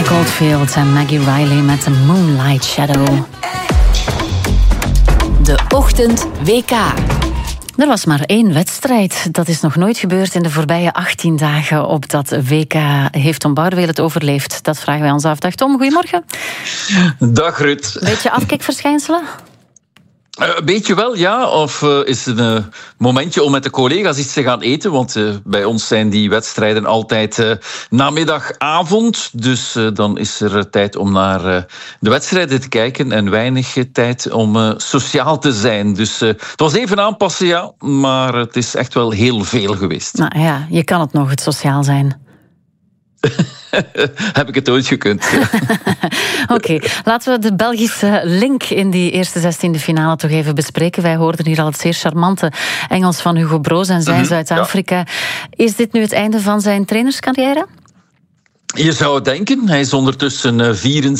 Oldfield en Maggie Riley met The Moonlight Shadow. De Ochtend WK. Er was maar 1 wedstrijd. Dat is nog nooit gebeurd in de voorbije 18 dagen op dat WK. Heeft Tom Bouwdeweel het overleefd? Dat vragen wij ons af. Dag Tom, goedemorgen. Dag Rut. Beetje afkikverschijnselen? Een beetje wel, ja. Of is het een momentje om met de collega's iets te gaan eten? Want bij ons zijn die wedstrijden altijd namiddagavond. Dus dan is er tijd om naar de wedstrijden te kijken en weinig tijd om sociaal te zijn. Dus het was even aanpassen, ja. Maar het is echt wel heel veel geweest. Nou ja, je kan het nog, het sociaal zijn. Heb ik het ooit gekund? Oké, laten we de Belgische link in die eerste 16e finale toch even bespreken. Wij hoorden hier al het zeer charmante Engels van Hugo Broos en zijn Zuid-Afrika. Ja. Is dit nu het einde van zijn trainerscarrière? Je zou het denken. Hij is ondertussen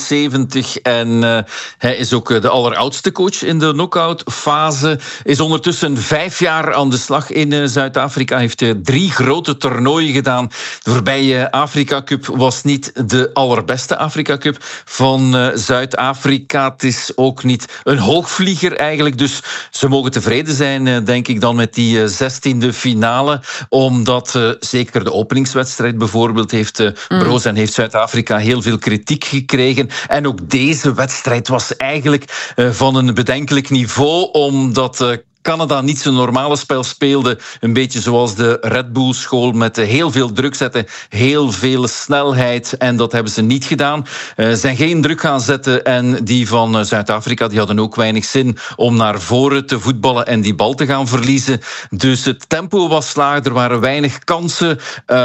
74 en hij is ook de alleroudste coach in de knock-out-fase. Is ondertussen 5 jaar aan de slag in Zuid-Afrika. Heeft 3 grote toernooien gedaan. De voorbije Afrika Cup was niet de allerbeste Afrika Cup van Zuid-Afrika. Het is ook niet een hoogvlieger eigenlijk. Dus ze mogen tevreden zijn, denk ik, dan met die 16e finale. Omdat zeker de openingswedstrijd bijvoorbeeld heeft Broos en heeft Zuid-Afrika heel veel kritiek gekregen. En ook deze wedstrijd was eigenlijk van een bedenkelijk niveau, omdat Canada niet zijn normale spel speelde. Een beetje zoals de Red Bull school met heel veel druk zetten, heel veel snelheid. En dat hebben ze niet gedaan. Ze zijn geen druk gaan zetten. En die van Zuid-Afrika die hadden ook weinig zin om naar voren te voetballen en die bal te gaan verliezen. Dus het tempo was laag. Er waren weinig kansen.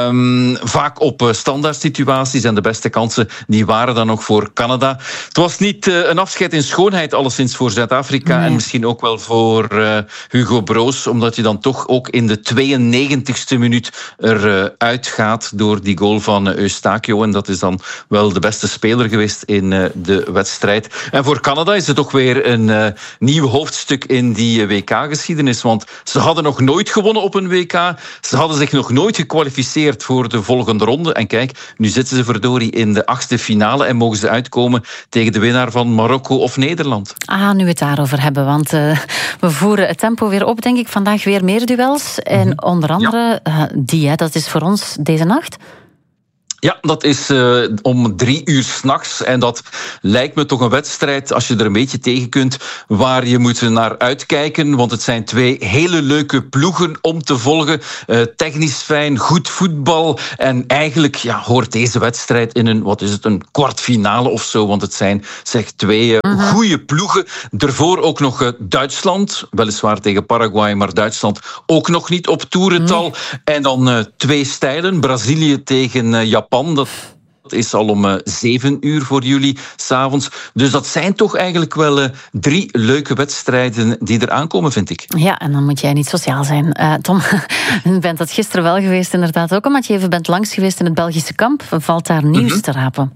Vaak op standaard situaties. En de beste kansen die waren dan nog voor Canada. Het was niet een afscheid in schoonheid alleszins voor Zuid-Afrika. Nee. En misschien ook wel voor Hugo Broos, omdat je dan toch ook in de 92e minuut eruit gaat door die goal van Eustáquio. En dat is dan wel de beste speler geweest in de wedstrijd. En voor Canada is het toch weer een nieuw hoofdstuk in die WK-geschiedenis. Want ze hadden nog nooit gewonnen op een WK. Ze hadden zich nog nooit gekwalificeerd voor de volgende ronde. En kijk, nu zitten ze verdorie in de 8e finale en mogen ze uitkomen tegen de winnaar van Marokko of Nederland. Nu we het daarover hebben, want we voeren het tempo weer op, denk ik. Vandaag weer meer duels. En onder andere dat is voor ons deze nacht. Ja, dat is om 3 uur 's nachts. En dat lijkt me toch een wedstrijd, als je er een beetje tegen kunt, waar je moet naar uitkijken. Want het zijn 2 hele leuke ploegen om te volgen. Technisch fijn, goed voetbal. En eigenlijk hoort deze wedstrijd in een kwartfinale of zo. Want het zijn 2 goede ploegen. Daarvoor ook nog Duitsland. Weliswaar tegen Paraguay, maar Duitsland ook nog niet op toerental. En dan 2 stijlen. Brazilië tegen Japan. Dat is al om 7 uur voor jullie 's avonds. Dus dat zijn toch eigenlijk wel 3 leuke wedstrijden die er aankomen, vind ik. Ja, en dan moet jij niet sociaal zijn. Tom, je bent dat gisteren wel geweest inderdaad ook, omdat je even bent langs geweest in het Belgische kamp. Valt daar nieuws te rapen?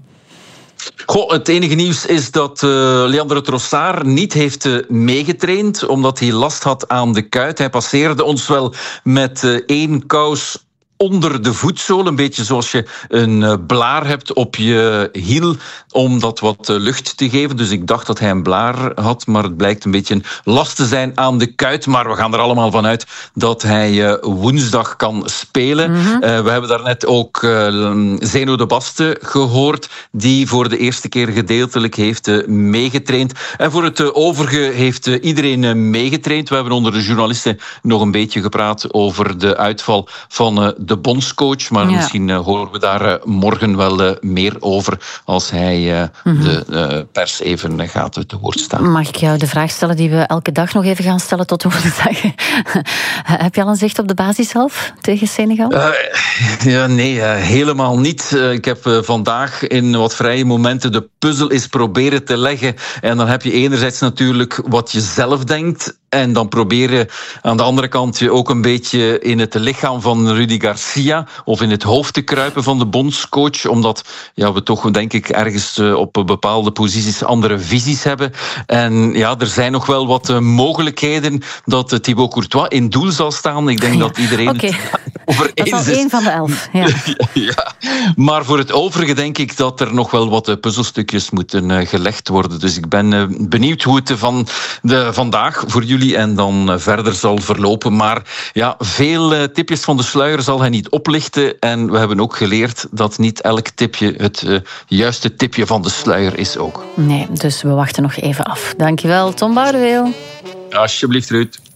Het enige nieuws is dat Leandro Trossard niet heeft meegetraind, omdat hij last had aan de kuit. Hij passeerde ons wel met 1 kous onder de voetzool, een beetje zoals je een blaar hebt op je hiel, om dat wat lucht te geven. Dus ik dacht dat hij een blaar had, maar het blijkt een beetje last te zijn aan de kuit. Maar we gaan er allemaal van uit dat hij woensdag kan spelen. We hebben daarnet ook Zeno de Baste gehoord, die voor de eerste keer gedeeltelijk heeft meegetraind. En voor het overige heeft iedereen meegetraind. We hebben onder de journalisten nog een beetje gepraat over de uitval van de bondscoach, maar misschien horen we daar morgen wel meer over als hij de pers even gaat te woord staan. Mag ik jou de vraag stellen die we elke dag nog even gaan stellen tot over de dag? Heb je al een zicht op de basis zelf tegen Senegal? Nee, helemaal niet. Ik heb vandaag in wat vrije momenten de puzzel eens proberen te leggen. En dan heb je enerzijds natuurlijk wat je zelf denkt En dan proberen aan de andere kant je ook een beetje in het lichaam van Rudy Garcia of in het hoofd te kruipen van de bondscoach, omdat we toch, denk ik, ergens op bepaalde posities andere visies hebben. En er zijn nog wel wat mogelijkheden dat Thibaut Courtois in doel zal staan. Ik denk dat iedereen het over eens is. Dat is al 1 van de 11. Ja. Ja. Maar voor het overige denk ik dat er nog wel wat puzzelstukjes moeten gelegd worden. Dus ik ben benieuwd hoe het vandaag voor jullie en dan verder zal verlopen. Maar veel tipjes van de sluier zal hij niet oplichten. En we hebben ook geleerd dat niet elk tipje het juiste tipje van de sluier is ook. Nee, dus we wachten nog even af. Dankjewel, Tom Boudeweel. Alsjeblieft, Ruud.